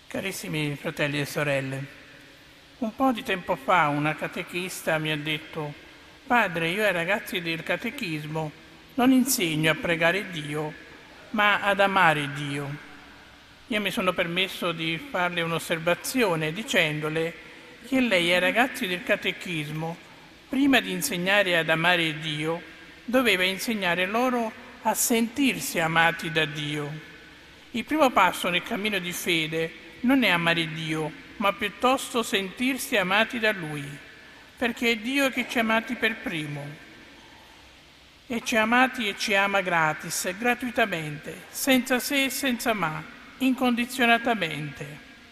Carissimi fratelli e sorelle, un po' di tempo fa una catechista mi ha detto: «Padre, io ai ragazzi del catechismo non insegno a pregare Dio, ma ad amare Dio». Io mi sono permesso di farle un'osservazione dicendole che lei ai ragazzi del catechismo, prima di insegnare ad amare Dio, doveva insegnare loro a sentirsi amati da Dio. Il primo passo nel cammino di fede non è amare Dio, ma piuttosto sentirsi amati da Lui, perché è Dio che ci ha amati per primo. E ci ha amati e ci ama gratis, gratuitamente, senza se e senza ma, incondizionatamente.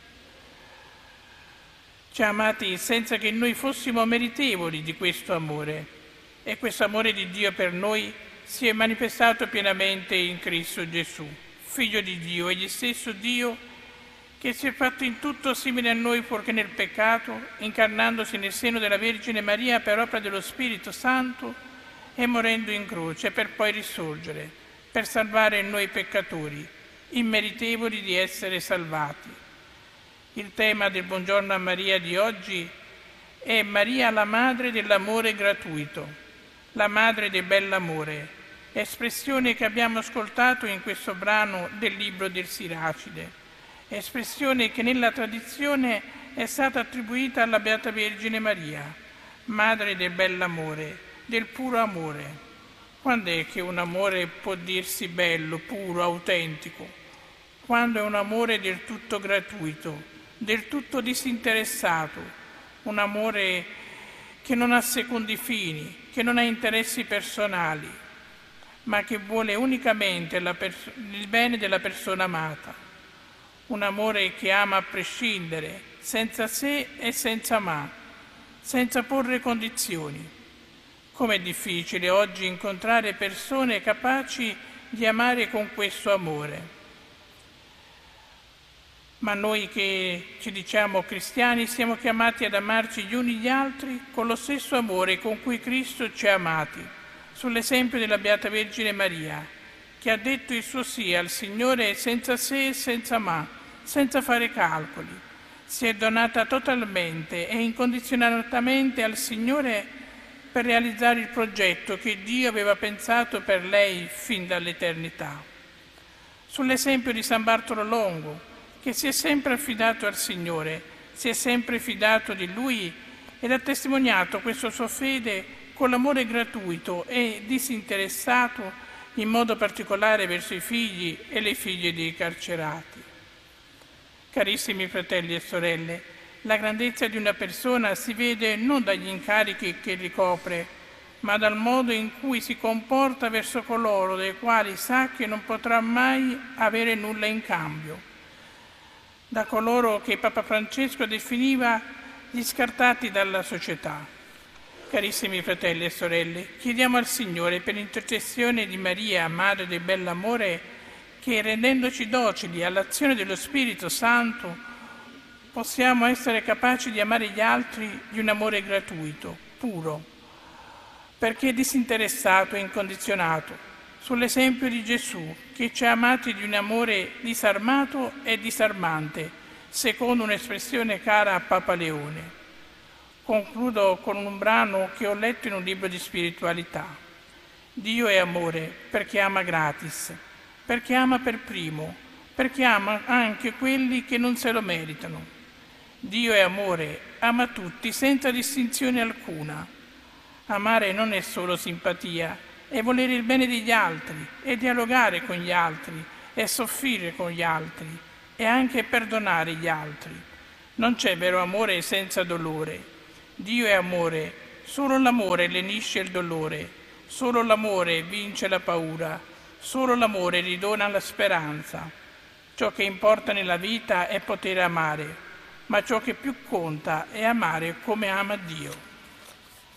Ci ha amati senza che noi fossimo meritevoli di questo amore, e questo amore di Dio per noi si è manifestato pienamente in Cristo Gesù, Figlio di Dio, egli stesso Dio, che si è fatto in tutto simile a noi fuorché nel peccato, incarnandosi nel seno della Vergine Maria per opera dello Spirito Santo e morendo in croce per poi risorgere, per salvare noi peccatori, immeritevoli di essere salvati. Il tema del Buongiorno a Maria di oggi è Maria la madre dell'amore gratuito, la madre del bell'amore, espressione che abbiamo ascoltato in questo brano del libro del Siracide, espressione che nella tradizione è stata attribuita alla Beata Vergine Maria, madre del bell'amore, del puro amore. Quando è che un amore può dirsi bello, puro, autentico? Quando è un amore del tutto gratuito, del tutto disinteressato, un amore che non ha secondi fini, che non ha interessi personali, ma che vuole unicamente il bene della persona amata. Un amore che ama a prescindere, senza se e senza ma, senza porre condizioni. Com'è difficile oggi incontrare persone capaci di amare con questo amore. Ma noi che ci diciamo cristiani siamo chiamati ad amarci gli uni gli altri con lo stesso amore con cui Cristo ci ha amati, sull'esempio della Beata Vergine Maria, che ha detto il suo sì al Signore senza se e senza ma, senza fare calcoli. Si è donata totalmente e incondizionatamente al Signore per realizzare il progetto che Dio aveva pensato per lei fin dall'eternità. Sull'esempio di San Bartolo Longo, che si è sempre affidato al Signore, si è sempre fidato di Lui ed ha testimoniato questa sua fede con l'amore gratuito e disinteressato, in modo particolare verso i figli e le figlie dei carcerati. Carissimi fratelli e sorelle, la grandezza di una persona si vede non dagli incarichi che ricopre, ma dal modo in cui si comporta verso coloro dai quali sa che non potrà mai avere nulla in cambio, da coloro che Papa Francesco definiva gli scartati dalla società. Carissimi fratelli e sorelle, chiediamo al Signore per l'intercessione di Maria, Madre del bell'amore, che rendendoci docili all'azione dello Spirito Santo possiamo essere capaci di amare gli altri di un amore gratuito, puro, perché disinteressato e incondizionato, sull'esempio di Gesù, che ci ha amati di un amore disarmato e disarmante, secondo un'espressione cara a Papa Leone. Concludo con un brano che ho letto in un libro di spiritualità. Dio è amore perché ama gratis, perché ama per primo, perché ama anche quelli che non se lo meritano. Dio è amore, ama tutti senza distinzione alcuna. Amare non è solo simpatia, è volere il bene degli altri, è dialogare con gli altri, è soffrire con gli altri, è anche perdonare gli altri. Non c'è vero amore senza dolore. Dio è amore, solo l'amore lenisce il dolore, solo l'amore vince la paura, solo l'amore ridona la speranza. Ciò che importa nella vita è poter amare, ma ciò che più conta è amare come ama Dio.